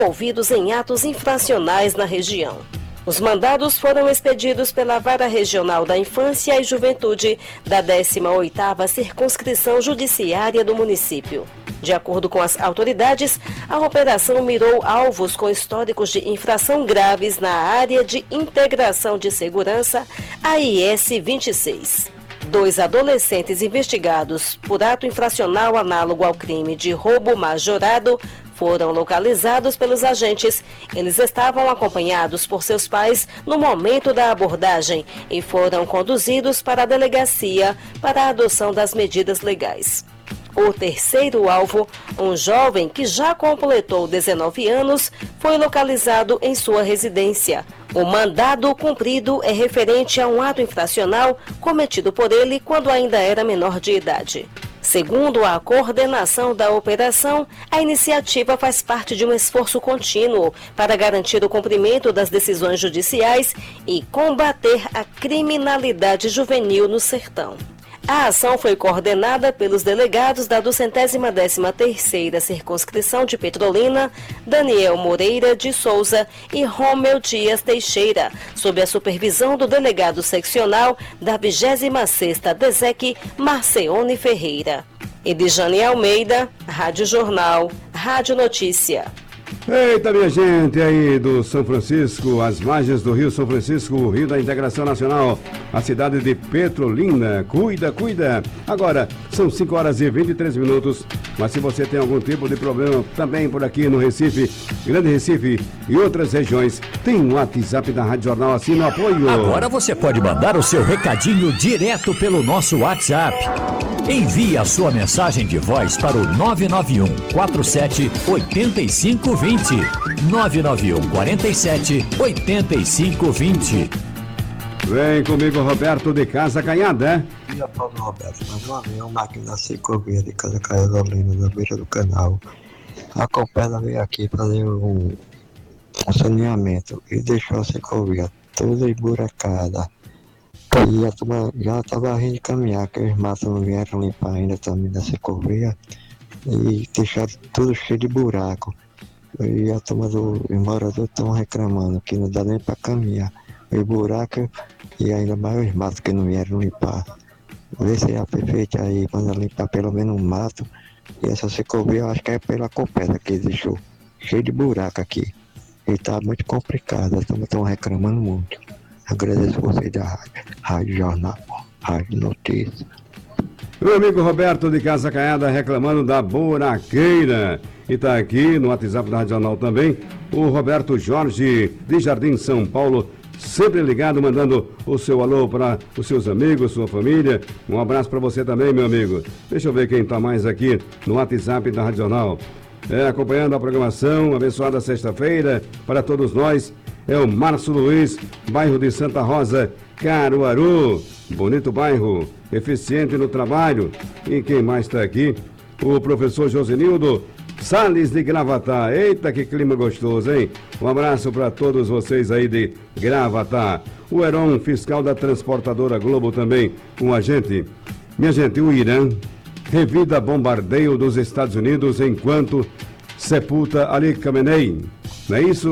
envolvidos em atos infracionais na região. Os mandados foram expedidos pela Vara Regional da Infância e Juventude da 18ª Circunscrição Judiciária do município. De acordo com as autoridades, a operação mirou alvos com históricos de infração graves na área de integração de segurança, AIS 26. 2 adolescentes investigados por ato infracional análogo ao crime de roubo majorado foram localizados pelos agentes. Eles estavam acompanhados por seus pais no momento da abordagem e foram conduzidos para a delegacia para a adoção das medidas legais. O terceiro alvo, um jovem que já completou 19 anos, foi localizado em sua residência. O mandado cumprido é referente a um ato infracional cometido por ele quando ainda era menor de idade. Segundo a coordenação da operação, a iniciativa faz parte de um esforço contínuo para garantir o cumprimento das decisões judiciais e combater a criminalidade juvenil no sertão. A ação foi coordenada pelos delegados da 213ª Circunscrição de Petrolina, Daniel Moreira de Souza e Romeu Dias Teixeira, sob a supervisão do delegado seccional da 26ª DESEC, Marceone Ferreira. Edjane Almeida, Rádio Jornal, Rádio Notícia. Eita, minha gente aí do São Francisco, as margens do Rio São Francisco, o Rio da Integração Nacional, a cidade de Petrolina. Cuida. Agora, são 5h23, mas se você tem algum tipo de problema também por aqui no Recife, Grande Recife e outras regiões, tem um WhatsApp da Rádio Jornal, assim no apoio. Agora você pode mandar o seu recadinho direto pelo nosso WhatsApp. Envie a sua mensagem de voz para o 991 47 85 20. 991 47 85 20. Vem comigo, Roberto de Casa Canhada. Bom dia, Paulo Roberto. Mais uma vez, uma máquina da Ciclovia de Casa Carolina, na beira do canal. A Copela veio aqui fazer um saneamento e deixou a ciclovia toda emburacada. E a turma já estava rindo de caminhar, que os matos não vieram limpar ainda também da ciclovia e deixaram tudo cheio de buraco. E a turma dos moradores estão reclamando que não dá nem para caminhar. E buraco e ainda mais os matos que não vieram limpar. Vê se a prefeita aí manda limpar pelo menos um mato. E essa ciclovia eu acho que é pela Copela que deixou cheio de buraco aqui. E está muito complicado, a turma estão reclamando muito. Agradeço vocês da Rádio Jornal, Rádio Notícia. Meu amigo Roberto de Casa Caiada reclamando da buraqueira. E está aqui no WhatsApp da Rádio Jornal também o Roberto Jorge de Jardim São Paulo, sempre ligado, mandando o seu alô para os seus amigos, sua família. Um abraço para você também, meu amigo. Deixa eu ver quem está mais aqui no WhatsApp da Rádio Jornal. Acompanhando a programação, abençoada sexta-feira para todos nós. É o Márcio Luiz, bairro de Santa Rosa, Caruaru. Bonito bairro, eficiente no trabalho. E quem mais está aqui? O professor Josenildo Salles de Gravatá. Eita, que clima gostoso, hein? Um abraço para todos vocês aí de Gravatá. O Heron, fiscal da transportadora Globo também, com a gente. Minha gente, o Irã revida bombardeio dos Estados Unidos enquanto sepulta Ali Khamenei. Não é isso?